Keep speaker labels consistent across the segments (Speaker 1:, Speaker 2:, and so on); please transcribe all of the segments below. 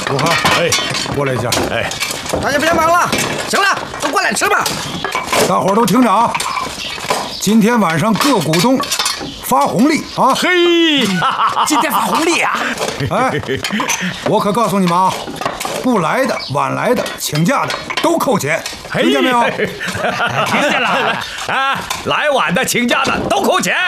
Speaker 1: 陆汉，哎，过来一下。
Speaker 2: 哎，
Speaker 3: 大家别忙了，行了，都过来吃吧。
Speaker 1: 大伙儿都听着啊，今天晚上各股东发红利啊！
Speaker 2: 嘿，
Speaker 3: 今天发红利啊！
Speaker 1: 哎，我可告诉你们啊，不来的、晚来的、请假的都扣钱，听见没有？
Speaker 2: 听见了啊！来晚的、请假的都扣钱。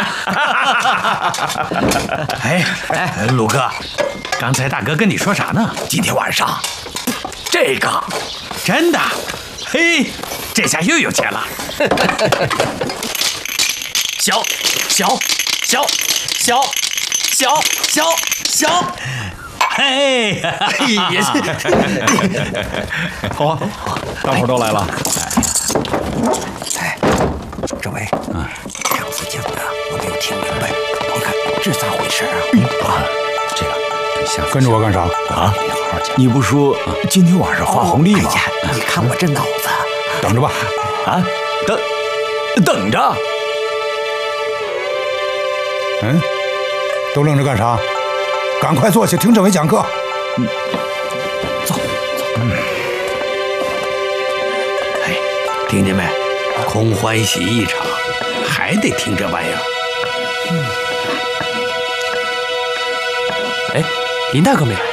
Speaker 4: 哎，鲁哥，刚才大哥跟你说啥呢？
Speaker 2: 今天晚上，这个
Speaker 4: 真的？嘿，这下又有钱了。
Speaker 2: 小，
Speaker 4: 嘿，
Speaker 2: 也是。
Speaker 5: 好啊，大伙儿都来了。
Speaker 3: 哎，政委，上次讲的我没有听明白，你看这咋回事啊？
Speaker 5: 这个对下次
Speaker 1: 跟着我干啥？
Speaker 5: 啊，你好好讲。你不说今天晚上发红利吗？
Speaker 3: 哎呀，你看我这脑子。
Speaker 1: 等着吧。
Speaker 2: 啊，等着。
Speaker 1: 嗯，都愣着干啥？赶快坐下听政委讲课。
Speaker 3: 走。
Speaker 4: 哎，听见没？空欢喜一场，还得听这玩意儿。
Speaker 3: 哎，林大哥没来。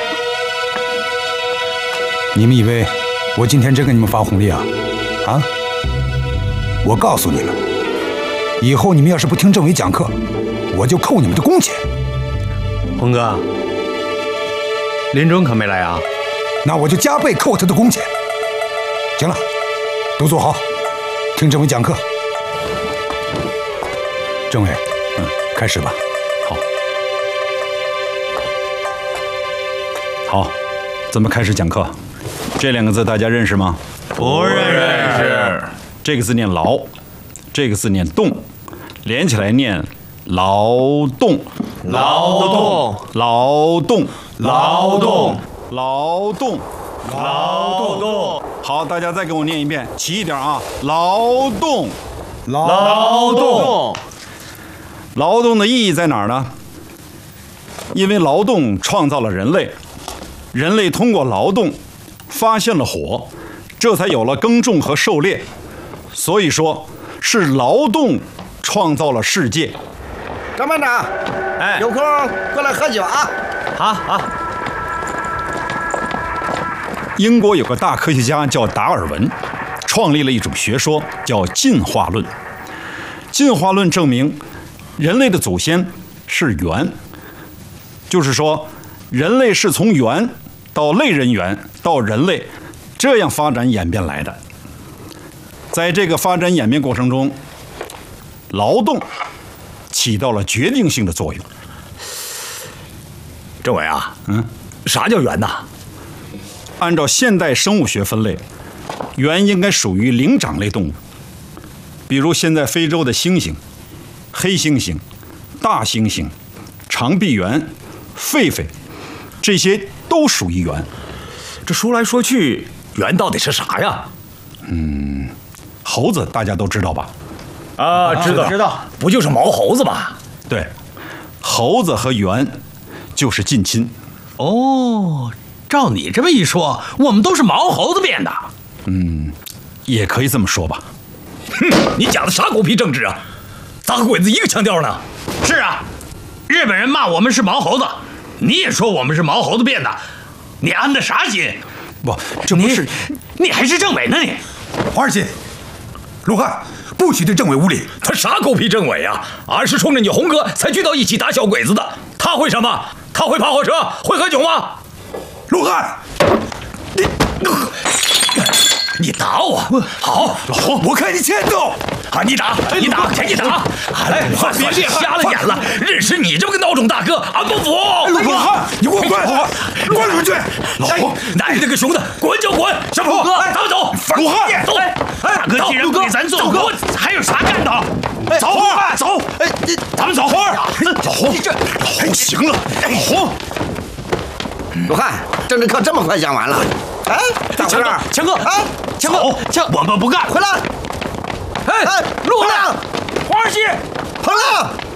Speaker 1: 你们以为我今天真给你们发红利啊？啊！我告诉你们，以后你们要是不听政委讲课，我就扣你们的工钱。
Speaker 4: 红哥，林中可没来啊？
Speaker 1: 那我就加倍扣他的工钱。行了，都坐好，听政委讲课。政委，开始吧。
Speaker 5: 好，咱们开始讲课。这两个字大家认识吗？
Speaker 4: 不认识。
Speaker 5: 这个字念劳，这个字念动，连起来念劳动。
Speaker 2: 劳动，
Speaker 5: 劳动，
Speaker 2: 劳动，
Speaker 5: 劳动，
Speaker 2: 劳动，
Speaker 5: 好，大家再给我念一遍，齐一点啊！劳动，
Speaker 2: 劳动，
Speaker 5: 劳动的意义在哪儿呢？因为劳动创造了人类，人类通过劳动发现了火，这才有了耕种和狩猎。所以说，是劳动创造了世界。
Speaker 3: 张班长，
Speaker 2: 哎，
Speaker 3: 有空过来喝酒啊！
Speaker 2: 好。
Speaker 5: 英国有个大科学家叫达尔文，创立了一种学说，叫进化论。进化论证明，人类的祖先是猿，就是说，人类是从猿到类人猿到人类这样发展演变来的。在这个发展演变过程中，劳动起到了决定性的作用。
Speaker 2: 政委啊，啥叫猿呐？
Speaker 5: 按照现代生物学分类，猿应该属于灵长类动物，比如现在非洲的猩猩、黑猩猩、大猩猩、长臂猿、狒狒，这些都属于猿。
Speaker 2: 这说来说去，猿到底是啥呀？
Speaker 5: 猴子大家都知道吧？
Speaker 2: 啊，知道，不就是毛猴子吗？
Speaker 5: 对，猴子和猿就是近亲。
Speaker 4: 哦，照你这么一说，我们都是毛猴子变的。
Speaker 5: 也可以这么说吧。
Speaker 2: 哼，你讲的啥狗屁政治啊？咋和鬼子一个腔调呢？
Speaker 4: 是啊，日本人骂我们是毛猴子，你也说我们是毛猴子变的，你安的啥心？
Speaker 5: 不，这不是
Speaker 4: 你还是政委呢你？
Speaker 1: 黄二新，陆汉，不许对政委无礼。
Speaker 2: 他啥狗屁政委啊？俺是冲着你红哥才聚到一起打小鬼子的。他会什么？他会跑火车？会喝酒吗？
Speaker 1: 陆汉，
Speaker 2: 你打我！好，
Speaker 1: 老黄，我看你欠揍。
Speaker 2: 啊！你打！来，别瞎了眼了！认识你这么个孬种大哥，俺不服！
Speaker 1: 陆汉，你给我滚！滚出去！
Speaker 2: 老黄，奶奶个熊的，滚就滚！小虎哥，咱们走！
Speaker 1: 陆汉，
Speaker 2: 走！
Speaker 4: 大哥既然不给咱做，我还有啥干的？
Speaker 2: 走！走！咱们走！
Speaker 1: 老黄，行了，老黄。
Speaker 3: 陆汉，政治课这么快讲完了？哎，大伙儿，
Speaker 4: 强哥，
Speaker 3: 哎，强哥，
Speaker 4: 我们不干，
Speaker 3: 回来！
Speaker 4: 哎，陆亮，
Speaker 3: 黄二新，彭亮。